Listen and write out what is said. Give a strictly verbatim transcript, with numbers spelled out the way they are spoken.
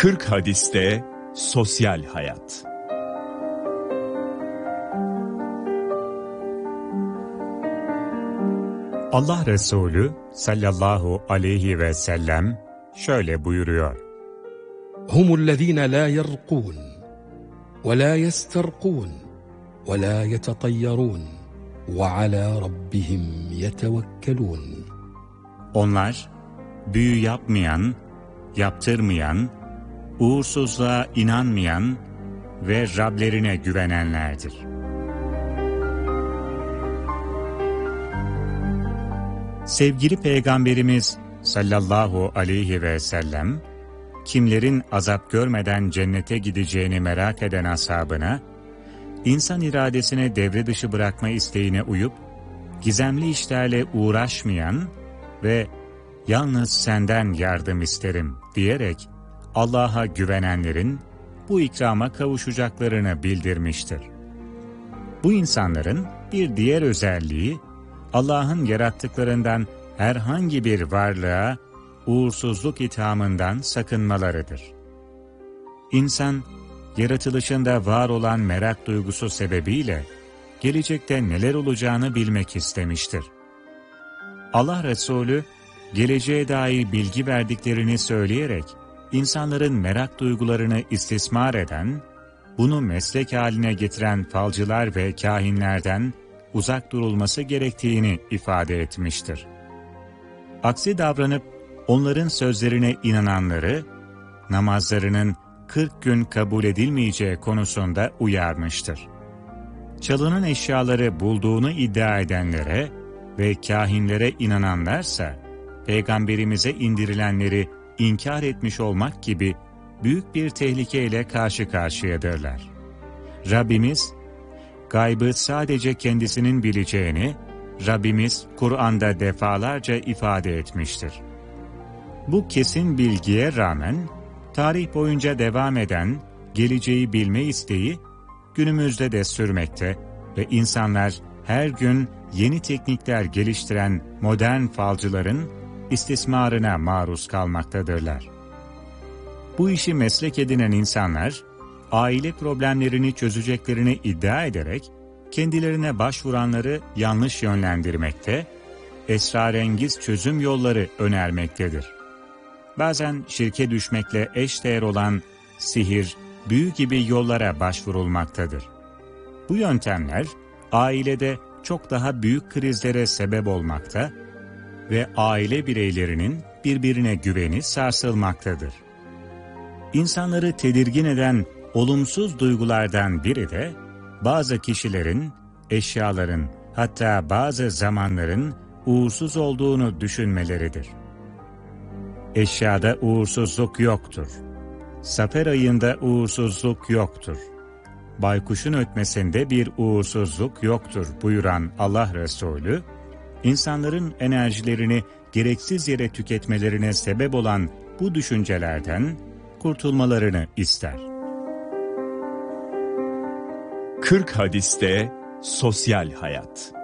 kırk hadiste sosyal hayat. Allah Resulü sallallahu aleyhi ve sellem şöyle buyuruyor: Humullezine la yerkûn ve la yesterkûn ve la yetetayyarûn ve alâ rabbihim yetevekkelûn. Onlar büyü yapmayan, yaptırmayan, uğursuzluğa inanmayan ve Rablerine güvenenlerdir. Sevgili Peygamberimiz sallallahu aleyhi ve sellem, kimlerin azap görmeden cennete gideceğini merak eden ashabına, insan iradesine devre dışı bırakma isteğine uyup, gizemli işlerle uğraşmayan ve yalnız senden yardım isterim diyerek Allah'a güvenenlerin bu ikrama kavuşacaklarını bildirmiştir. Bu insanların bir diğer özelliği, Allah'ın yarattıklarından herhangi bir varlığa uğursuzluk ithamından sakınmalarıdır. İnsan, yaratılışında var olan merak duygusu sebebiyle gelecekte neler olacağını bilmek istemiştir. Allah Resulü, geleceğe dair bilgi verdiklerini söyleyerek, insanların merak duygularını istismar eden, bunu meslek haline getiren falcılar ve kâhinlerden uzak durulması gerektiğini ifade etmiştir. Aksi davranıp onların sözlerine inananları, namazlarının kırk gün kabul edilmeyeceği konusunda uyarmıştır. Çalınan eşyaları bulduğunu iddia edenlere ve kâhinlere inananlarsa, Peygamberimize indirilenleri inkar etmiş olmak gibi büyük bir tehlikeyle karşı karşıyadırlar. Rabbimiz, gaybı sadece kendisinin bileceğini, Rabbimiz Kur'an'da defalarca ifade etmiştir. Bu kesin bilgiye rağmen, tarih boyunca devam eden geleceği bilme isteği, günümüzde de sürmekte ve insanlar her gün yeni teknikler geliştiren modern falcıların istismarına maruz kalmaktadırlar. Bu işi meslek edinen insanlar, aile problemlerini çözeceklerini iddia ederek, kendilerine başvuranları yanlış yönlendirmekte, esrarengiz çözüm yolları önermektedir. Bazen şirke düşmekle eşdeğer olan sihir, büyü gibi yollara başvurulmaktadır. Bu yöntemler, ailede çok daha büyük krizlere sebep olmakta ve aile bireylerinin birbirine güveni sarsılmaktadır. İnsanları tedirgin eden olumsuz duygulardan biri de, bazı kişilerin, eşyaların, hatta bazı zamanların uğursuz olduğunu düşünmeleridir. Eşyada uğursuzluk yoktur. Safer ayında uğursuzluk yoktur. Baykuşun ötmesinde bir uğursuzluk yoktur buyuran Allah Resulü, insanların enerjilerini gereksiz yere tüketmelerine sebep olan bu düşüncelerden kurtulmalarını ister. kırk hadiste sosyal hayat.